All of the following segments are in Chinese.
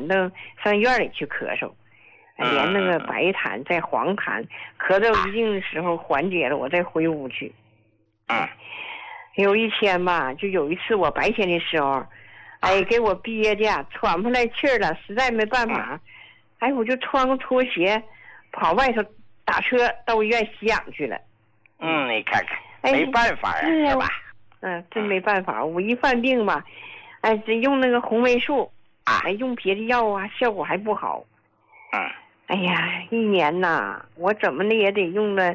凳上院里去咳嗽，连那个白痰在黄痰，咳到一定的时候缓解了，我再回屋去。有一天吧，就有一次我白天的时候，给我憋的喘不来气儿了，实在没办法，我就穿个拖鞋跑外头打车到医院吸氧去了。 你看看，没办法呀，是吧？ 真没办法，我一犯病吧，用那个红霉素，用别的药啊，效果还不好。一年呐，我怎么的也得用了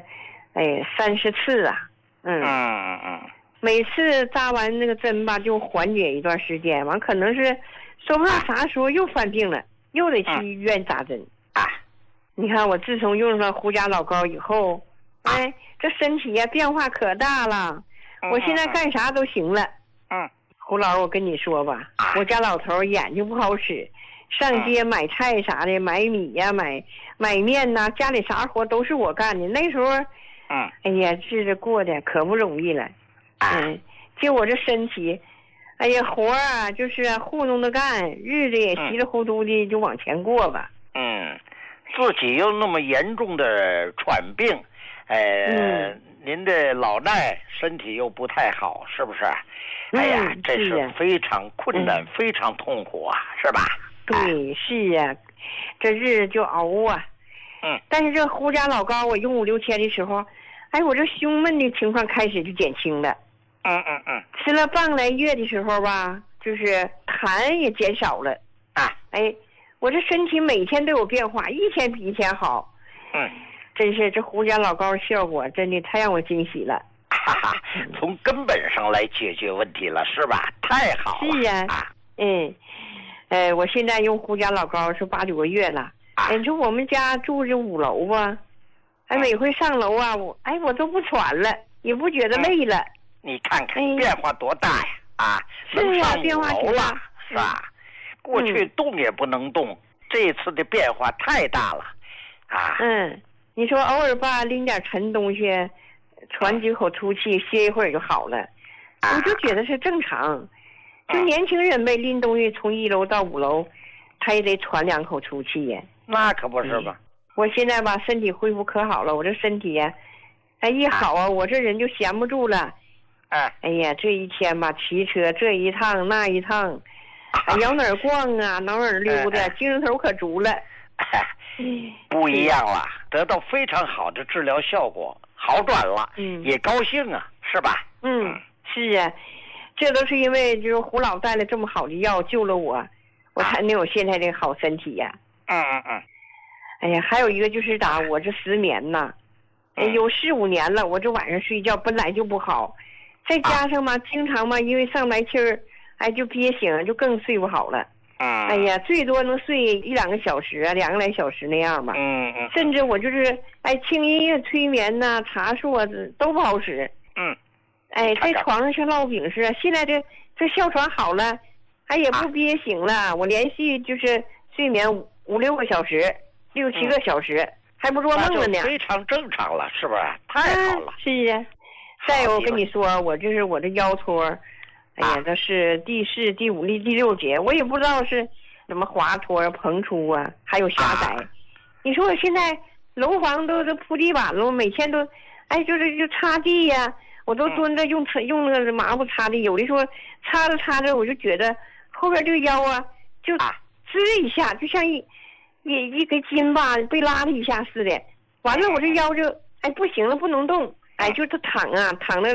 ，30次啊。每次扎完那个针吧，就缓解一段时间，完可能是说不上啥时候又犯病了，又得去医院扎针。你看我自从用上胡家老膏以后，这身体呀变化可大了，我现在干啥都行了。胡老，我跟你说吧，我家老头眼睛不好使，上街买菜啥的，买米呀，买面呐，家里啥活都是我干的。那时候，日子过得可不容易了。就我这身体，活啊就是糊弄着干，日子也稀里糊涂的就往前过吧。 自己又那么严重的喘病，您的老奈身体又不太好，是不是？这是非常困难，非常痛苦啊，是吧？ 对，是呀，这日子就熬啊。但是这胡家老膏我用5、6天的时候，我这胸闷的情况开始就减轻了。吃了半个来月的时候吧，就是痰也减少了。我这身体每天都有变化，一天比一天好。真是这胡家老膏效果真的太让我惊喜了。 从根本上来解决问题了，是吧？太好了。 是呀。我现在用胡家老膏是8、9个月了。你说我们家住着5楼吧，每回上楼啊，我都不喘了，也不觉得累了。 你看看变化多大呀！ 是呀，变化挺大， 是吧？过去动也不能动，这次的变化太大了。 你说偶尔吧，拎点沉东西，喘几口粗气，歇一会儿就好了，我就觉得是正常。就年轻人呗，拎东西从1楼到5楼，他也得喘2口粗气呀。 那可不是吧？ 我现在吧，身体恢复可好了，我这身体呀，一好啊，我这人就闲不住了。这一天吧，骑车这一趟那一趟，摇哪儿逛啊，哪儿溜达，精神头可足了。 不一样了，得到非常好的治疗效果，好转了，也高兴啊，是吧？ 是啊，这都是因为就是胡老带了这么好的药救了我，我才能有现在这个好身体呀。还有一个就是我这失眠呐，有4、5年了，我这晚上睡觉本来就不好，再加上嘛，经常嘛，因为上来气儿，就憋醒，就更睡不好了。最多能睡1、2个小时啊，2个来小时那样吧。甚至我就是轻音乐催眠呐，茶树啊都不好使。在床上像烙饼似的。现在这哮喘好了，也不憋醒了。我连续就是睡眠5、6个小时，6、7个小时，还不做梦了呢。 非常正常了，是不是？太好了。 是啊。再有我跟你说，我这腰托。这是第4、第5、第6节，我也不知道是什么滑脱、膨出啊，还有狭窄。你说我现在楼房都铺地板了，我每天都，就擦地呀，我都蹲着用那个抹布擦地。有的时候擦着，我就觉得后边这个腰啊，就滋一下，就像一根筋吧被拉了一下似的。完了，我这腰就不行了，不能动，就是躺了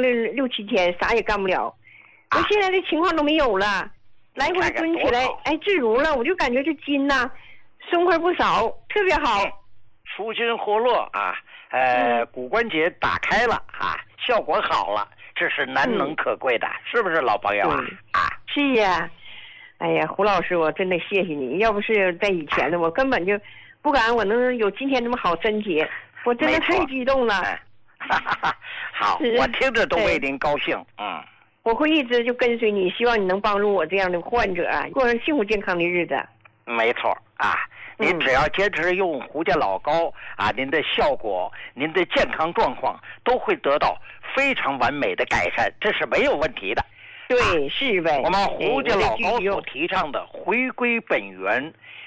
6、7天，啥也干不了。我现在这情况都没有了，来回蹲起来，自如了，我就感觉这筋呐松快不少，特别好， 舒筋活络啊，骨关节打开了啊，效果好了，这是难能可贵的，是不是老朋友啊？ 是呀，胡老师，我真的谢谢你，要不是在以前的，我根本就不敢我能有今天这么好身体，我真的太激动了。 好，我听着都为您高兴。 我会一直就跟随你，希望你能帮助我这样的患者过上幸福健康的日子。 没错啊，您只要坚持用胡家老膏您的效果，您的健康状况都会得到非常完美的改善，这是没有问题的。 对，是呗。 我们胡家老膏所提倡的回归本源，